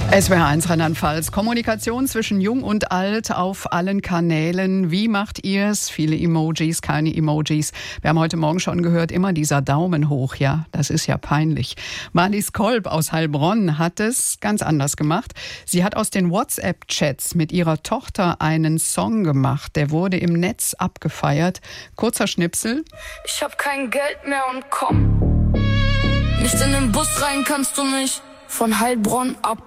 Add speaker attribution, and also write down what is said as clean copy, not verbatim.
Speaker 1: SWR1 Rheinland-Pfalz. Kommunikation zwischen Jung und Alt auf allen Kanälen. Wie macht ihr's? Viele Emojis, keine Emojis. Wir haben heute Morgen schon gehört, immer dieser Daumen hoch. Ja, das ist ja peinlich. Marlies Kolb aus Heilbronn hat es ganz anders gemacht. Sie hat aus den WhatsApp-Chats mit ihrer Tochter einen Song gemacht. Der wurde im Netz abgefeiert. Kurzer Schnipsel.
Speaker 2: Ich hab kein Geld mehr und komm nicht in den Bus rein, kannst du mich von Heilbronn ab.